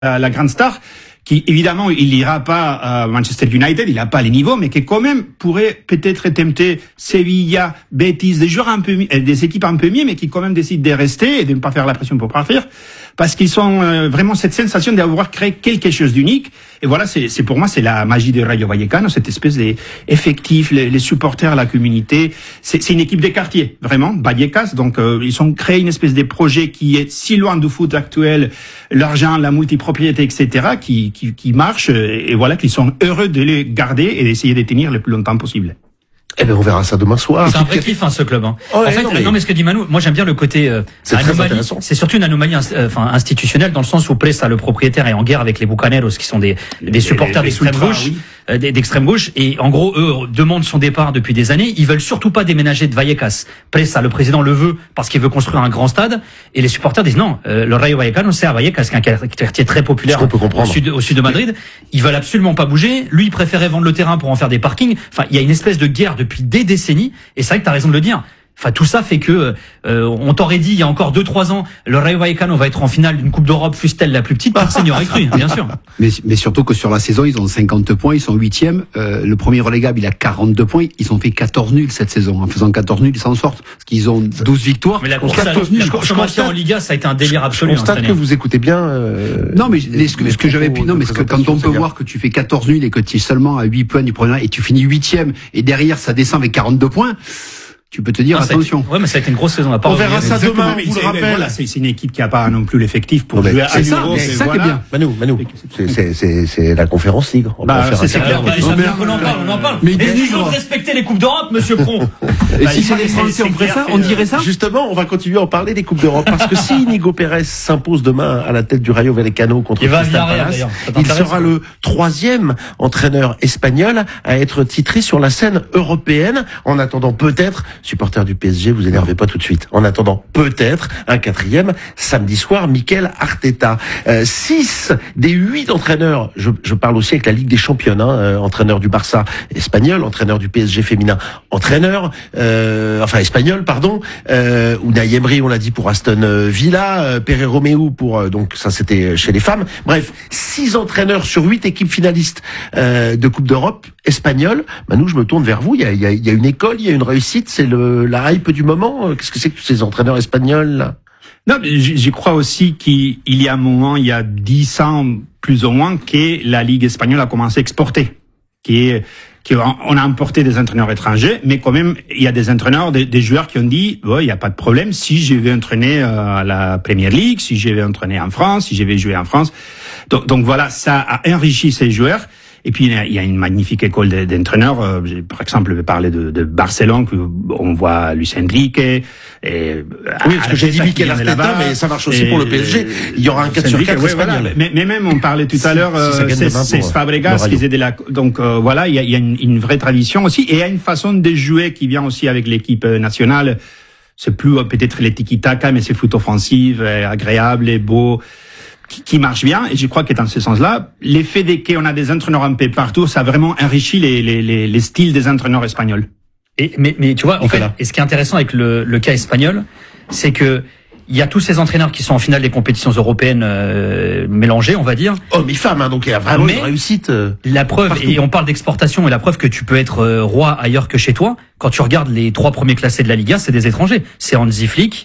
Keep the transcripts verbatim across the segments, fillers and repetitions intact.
la, la grande star, qui évidemment il n'ira pas à Manchester United, il n'a pas les niveaux, mais qui quand même pourrait peut-être tempter Sevilla, Betis, des joueurs un peu, des équipes un peu mieux, mais qui quand même décident de rester et de ne pas faire la pression pour partir, parce qu'ils sont euh, vraiment cette sensation d'avoir créé quelque chose d'unique. Et voilà, c'est, c'est pour moi c'est la magie de Rayo Vallecano, cette espèce d'effectif, les, les supporters, la communauté. C'est, c'est une équipe des quartiers, vraiment, Vallecas. Donc euh, ils ont créé une espèce de projet qui est si loin du foot actuel, l'argent, la multipropriété, et cetera, qui qui, qui marche et voilà qu'ils sont heureux de les garder et d'essayer de tenir le plus longtemps possible. Eh ben on verra ça demain soir. C'est un vrai kiff hein, ce club. Hein. Oh, en fait, non mais... non mais ce que dit Manu, moi j'aime bien le côté euh, c'est anomalie. C'est surtout une anomalie euh, enfin institutionnelle dans le sens où Pressa, le propriétaire, est en guerre avec les Bucaneros qui sont des des supporters d'extrême gauche, oui. euh, d'extrême gauche et en gros eux demandent son départ depuis des années. Ils veulent surtout pas déménager de Vallecas. Pressa, le président, le veut parce qu'il veut construire un grand stade et les supporters disent non. Euh, le Rayo Vallecano c'est à Vallecas, qui est un quartier très populaire au sud au sud de Madrid. Ils veulent absolument pas bouger. Lui, il préférait vendre le terrain pour en faire des parkings. Enfin, il y a une espèce de guerre depuis des décennies. Et c'est vrai que t'as raison de le dire. Enfin, tout ça fait que euh, on t'aurait dit il y a encore deux trois ans, le Rayo Vallecano va être en finale d'une Coupe d'Europe, fût-elle la plus petite, personne n'y aurait cru, bien sûr. Mais, mais surtout que sur la saison, ils ont cinquante points, ils sont huitièmes. Euh, le premier relégable, il a quarante-deux points. Ils ont fait quatorze nuls cette saison. En faisant quatorze nuls, ils s'en sortent. Parce qu'ils ont douze victoires. Mais la course, à, la course maintien en Liga, ça a été un délire absolu. Je constate que vous écoutez bien. Euh, non, mais les, ce que, ce que j'avais pu, non, mais ce que, quand on peut voir que tu fais quatorze nuls et que tu es seulement à huit points du premier et tu finis huitième et derrière ça descend avec quarante-deux points. Tu peux te dire, non, attention. Été, ouais, mais ça a été une grosse saison. On verra ça demain, mais vous le rappelle. Voilà, c'est, c'est une équipe qui n'a pas non plus l'effectif pour non, jouer à l'Euro. C'est ça voilà. qui est bien. Manu, Manu, c'est, c'est, c'est, c'est la conférence Ligue. On bah, c'est, c'est clair. Bah, on, on en parle, on en parle. Mais il faut respecter les Coupes d'Europe, monsieur Pron. Et si c'est les Français, on ferait ça, on dirait ça? Justement, on va continuer à en parler des Coupes d'Europe. Parce que si Inigo Pérez s'impose demain à la tête du Rayo Vallecano contre Crystal Palace, il sera le troisième entraîneur espagnol à être titré sur la scène européenne. En attendant, peut-être, supporter du P S G, vous énervez pas tout de suite. En attendant, peut-être un quatrième samedi soir, Mikel Arteta. Euh, six des huit entraîneurs, je, je parle aussi avec la Ligue des Champions, hein, euh, entraîneur du Barça espagnol, entraîneur du P S G féminin, entraîneur, euh, enfin espagnol, pardon, euh, Unai Emery, on l'a dit pour Aston Villa, euh, Pere Romeu pour euh, donc ça c'était chez les femmes. Bref, six entraîneurs sur huit équipes finalistes euh, de Coupe d'Europe espagnole. Manu, je me tourne vers vous. Il y a, il y a, il y a une école, il y a une réussite. C'est le la hype du moment. Qu'est-ce que c'est que tous ces entraîneurs espagnols là? Non, mais j'y crois aussi qu'il y a un moment, il y a dix ans plus ou moins, que la Ligue espagnole a commencé à exporter, qui est qu'on a importé des entraîneurs étrangers, mais quand même, il y a des entraîneurs, des, des joueurs qui ont dit, oh, il n'y a pas de problème, si je vais entraîner à la Premier League, si je vais entraîner en France, si je vais jouer en France. Donc, donc voilà, ça a enrichi ces joueurs. Et puis il y a une magnifique école d'entraîneurs. Euh, par exemple, je vais parler de, de Barcelone, où on voit Luis Enrique. Et, oui, parce que j'ai dit Mikel Arteta, mais ça marche aussi et, pour le P S G. Il y aura un quatre sur quatre ouais, espagnol. Voilà. Mais, mais même, on parlait tout à l'heure, euh, c'est, c'est Fabregas qui faisait de la. Donc euh, voilà, il y a, il y a une, une vraie tradition aussi, et il y a une façon de jouer qui vient aussi avec l'équipe nationale. C'est plus euh, peut-être les tiki-taka, mais c'est foot offensif, agréable et beau, qui marche bien, et je crois que dans ce sens-là, l'effet de qu'on a des entraîneurs un peu partout, ça a vraiment enrichi les, les, les, les styles des entraîneurs espagnols. Et, mais, mais tu vois, en fait, et ce qui est intéressant avec le, le cas espagnol, c'est que il y a tous ces entraîneurs qui sont en finale des compétitions européennes euh, mélangées, on va dire. Hommes et femmes, hein, donc il y a vraiment mais une réussite. Euh, la preuve, partout. Et on parle d'exportation, et la preuve que tu peux être euh, roi ailleurs que chez toi, quand tu regardes les trois premiers classés de la Liga, c'est des étrangers. C'est Hansi Flick.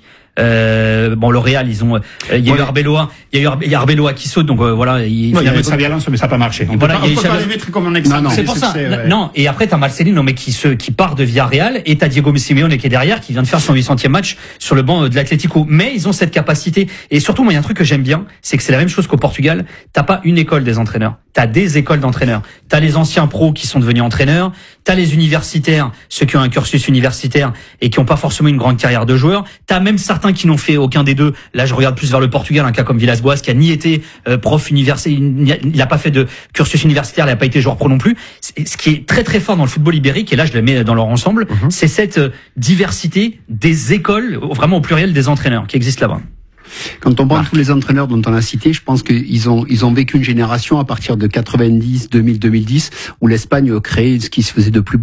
Euh, bon, le Real, ils ont, il y a eu Arbeloa, il y a eu il y a Arbeloa qui saute, donc euh, voilà. Il, ouais, il y avait Xabi Alonso, mais ça n'a pas marché. On voilà, peut pas, on peut pas les mettre comme un exemple. Non, non, c'est pour ça. Succès, ouais. Non, et après t'as Marcelino, mais qui se, qui part de Villarreal, et t'as Diego Simeone qui est derrière, qui vient de faire son huit centième match sur le banc de l'Atlético. Mais ils ont cette capacité. Et surtout, moi, il y a un truc que j'aime bien, c'est que c'est la même chose qu'au Portugal. T'as pas une école des entraîneurs. T'as des écoles d'entraîneurs. T'as les anciens pros qui sont devenus entraîneurs. T'as les universitaires, ceux qui ont un cursus universitaire et qui n'ont pas forcément une grande carrière de joueur. T'as même certains qui n'ont fait aucun des deux. Là, je regarde plus vers le Portugal, un cas comme Villas-Boas, qui a ni été euh, prof universitaire, il n'a pas fait de cursus universitaire, il n'a pas été joueur pro non plus. Ce qui est très très fort dans le football ibérique, et là je le mets dans leur ensemble, mm-hmm. c'est cette euh, diversité des écoles, vraiment au pluriel des entraîneurs qui existent là-bas. Quand on prend tous les entraîneurs dont on a cité, je pense qu'ils ont ils ont vécu une génération à partir de quatre-vingt-dix, deux mille, deux mille dix où l'Espagne créait ce qui se faisait de plus beau.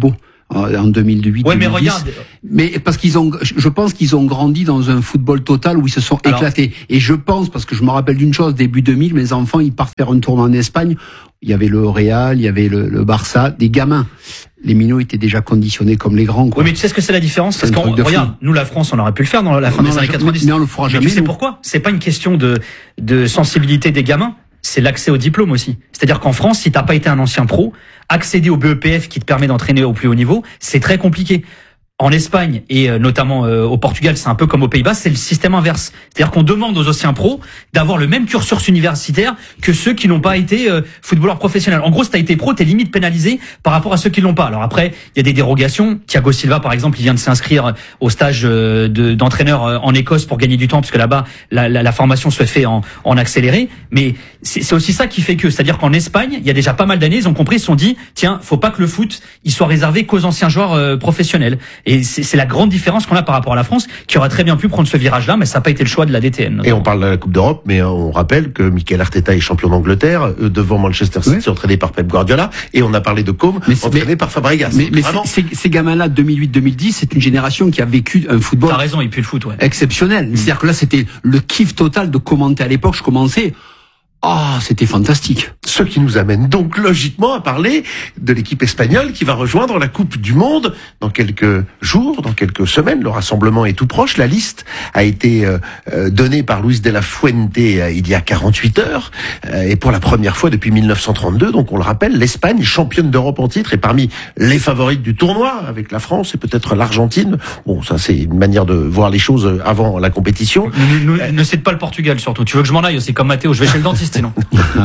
en deux mille huit. Ouais, mais regarde. Mais parce qu'ils ont, je pense qu'ils ont grandi dans un football total où ils se sont Alors, éclatés. Et je pense, parce que je me rappelle d'une chose, début deux mille, mes enfants, ils partent faire un tournoi en Espagne. Il y avait le Real, il y avait le, le Barça, des gamins. Les minots étaient déjà conditionnés comme les grands, quoi. Oui, mais tu sais ce que c'est la différence? Parce qu'on, regarde, fou. Nous, la France, on aurait pu le faire dans la fin non, des années quatre-vingt-dix. Mais on le fera jamais. Mais tu sais pourquoi? C'est pas une question de, de sensibilité des gamins. C'est l'accès au diplôme aussi. C'est-à-dire qu'en France, si t'as pas été un ancien pro, accéder au B E P F qui te permet d'entraîner au plus haut niveau, c'est très compliqué. En Espagne et notamment euh, au Portugal, c'est un peu comme aux Pays-Bas, c'est le système inverse. C'est-à-dire qu'on demande aux anciens pros d'avoir le même cursus universitaire que ceux qui n'ont pas été euh, footballeurs professionnels. En gros, si t'as été pro, t'es limite pénalisé par rapport à ceux qui l'ont pas. Alors après, il y a des dérogations. Thiago Silva, par exemple, il vient de s'inscrire au stage euh, de, d'entraîneur en Écosse pour gagner du temps, parce que là-bas, la, la, la formation se fait en, en accéléré. Mais c'est, c'est aussi ça qui fait que, c'est-à-dire qu'en Espagne, il y a déjà pas mal d'années, ils ont compris, ils se sont dit, tiens, faut pas que le foot, il soit réservé qu'aux anciens joueurs euh, professionnels. Et c'est, c'est la grande différence qu'on a par rapport à la France, qui aurait très bien pu prendre ce virage-là, mais ça n'a pas été le choix de la D T N. Et on parle de la Coupe d'Europe, mais on rappelle que Mikel Arteta est champion d'Angleterre, devant Manchester City, oui. entraîné par Pep Guardiola, et on a parlé de Com, entraîné mais, par Fabregas. Mais, mais ces, ces gamins-là, deux mille huit deux mille dix, c'est une génération qui a vécu un football. T'as raison, il pue le foot, ouais. Exceptionnel. Mmh. C'est-à-dire que là, c'était le kiff total de commenter à l'époque. Je commençais. Ah, oh, c'était fantastique. Ce qui nous amène donc logiquement à parler de l'équipe espagnole qui va rejoindre la Coupe du Monde dans quelques jours, dans quelques semaines. Le rassemblement est tout proche. La liste a été euh, donnée par Luis de la Fuente euh, il y a quarante-huit heures. Euh, et pour la première fois depuis mille neuf cent trente-deux, donc on le rappelle, l'Espagne, championne d'Europe en titre, est parmi les favorites du tournoi, avec la France et peut-être l'Argentine. Bon, ça c'est une manière de voir les choses avant la compétition. Ne, ne, euh, ne cite pas le Portugal surtout. Tu veux que je m'en aille? C'est comme Mathéo, je vais chez le dentiste. Non.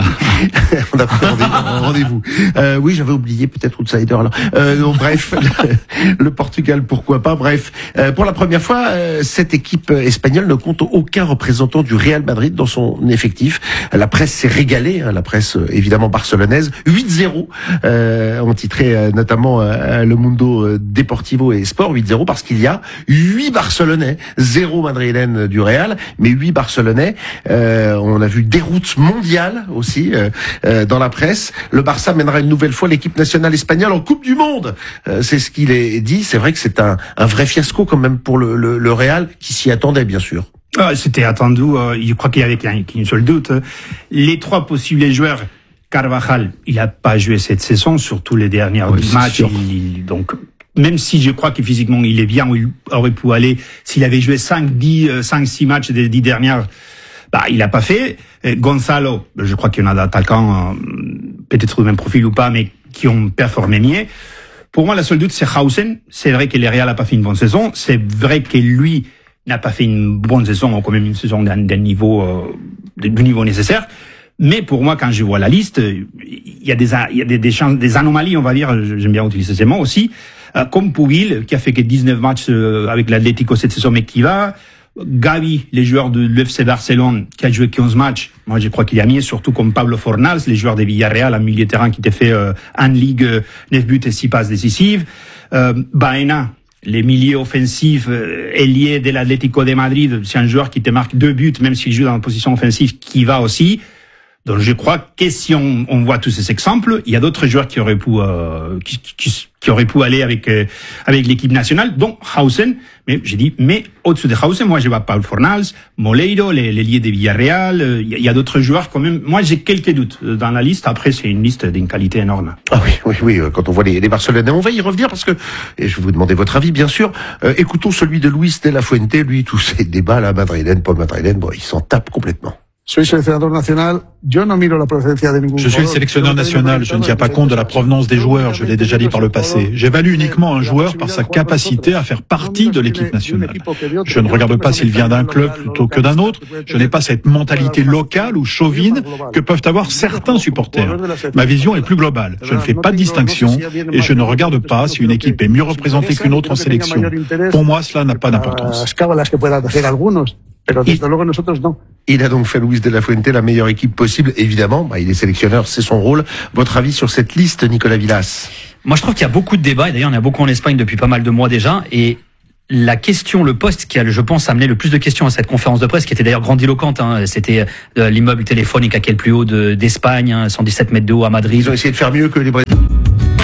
On a pris rendez-vous. rendez-vous. Euh, oui, j'avais oublié peut-être Outsider là. Euh, non, bref, le, le Portugal, pourquoi pas. Bref, euh, pour la première fois, euh, cette équipe espagnole ne compte aucun représentant du Real Madrid dans son effectif. La presse s'est régalée, hein, la presse euh, évidemment barcelonaise. huit zéro euh, ont titré euh, notamment euh, le Mundo Deportivo et Sport, huit zéro parce qu'il y a huit Barcelonais, zéro madrilène du Real, mais huit Barcelonais. Euh, on a vu déroute mondiale aussi euh, euh, dans la presse. Le Barça mènera une nouvelle fois l'équipe nationale espagnole en Coupe du Monde. Euh, c'est ce qu'il est dit. C'est vrai que c'est un, un vrai fiasco quand même pour le, le, le Real qui s'y attendait bien sûr. Ah, c'était attendu. Euh, je crois qu'il y avait qu'un seul doute. Les trois possibles joueurs, Carvajal, il n'a pas joué cette saison, surtout les derniers oui, matchs. Il, donc même si je crois que physiquement il est bien, où il aurait pu aller, s'il avait joué cinq, dix, cinq, six matchs des dix dernières. Bah, il a pas fait. Gonzalo, je crois qu'il y en a d'attaquants, euh, peut-être du même profil ou pas, mais qui ont performé mieux. Pour moi, la seule doute, c'est Hausen. C'est vrai que le Real a pas fait une bonne saison. C'est vrai que lui n'a pas fait une bonne saison, ou quand même une saison d'un, d'un niveau, euh, du niveau nécessaire. Mais pour moi, quand je vois la liste, il y a des, il y a des, des, chances, des anomalies, on va dire. J'aime bien utiliser ces mots aussi. Euh, comme Puyol, qui a fait que dix-neuf matchs euh, avec l'Atlético cette saison, mais qui va. Gavi, les joueurs de l'F C Barcelone, qui a joué quinze matchs. Moi, je crois qu'il y a mieux, surtout comme Pablo Fornals, les joueurs de Villarreal, un milieu de terrain qui t'a fait euh, en Ligue, euh, neuf buts et six passes décisives. Euh, Baena, les milieux offensifs, euh, ailier de l'Atlético de Madrid, c'est un joueur qui te marque deux buts, même s'il joue dans une position offensive, qui va aussi. Donc, je crois que si on, on voit tous ces exemples, il y a d'autres joueurs qui auraient pu, euh, qui, qui, qui auraient pu aller avec euh, avec l'équipe nationale, dont Hausen. Mais j'ai dit, mais au-dessus de Hausen, moi, je vois Paul Fornals, Moleiro, les, les liés de Villarreal. Euh, il y a d'autres joueurs quand même. Moi, j'ai quelques doutes dans la liste. Après, c'est une liste d'une qualité énorme. Ah oui, oui, oui. Quand on voit les, les Barcelonais, on va y revenir parce que, et je vais vous demander votre avis, bien sûr. Euh, écoutons celui de Luis de la Fuente. Lui, tous ces débats là, madrilène, pas madrilène, bon, il s'en tape complètement. Je suis sélectionneur national, je ne tiens pas compte de la provenance des joueurs, je l'ai déjà dit par le passé. J'évalue uniquement un joueur par sa capacité à faire partie de l'équipe nationale. Je ne regarde pas s'il vient d'un club plutôt que d'un autre. Je n'ai pas cette mentalité locale ou chauvine que peuvent avoir certains supporters. Ma vision est plus globale. Je ne fais pas de distinction et je ne regarde pas si une équipe est mieux représentée qu'une autre en sélection. Pour moi, cela n'a pas d'importance. Il a donc fait Luis de la Fuente la meilleure équipe possible, évidemment. Bah, il est sélectionneur, c'est son rôle. Votre avis sur cette liste, Nicolas Villas? Moi, je trouve qu'il y a beaucoup de débats, et d'ailleurs, il y en a beaucoup en Espagne depuis pas mal de mois déjà, et la question, le poste qui a, je pense, amené le plus de questions à cette conférence de presse, qui était d'ailleurs grandiloquente, hein, c'était euh, l'immeuble téléphonique à quel plus haut de, d'Espagne, hein, cent dix-sept mètres de haut à Madrid. Ils ont essayé de faire mieux que les Brésiliens.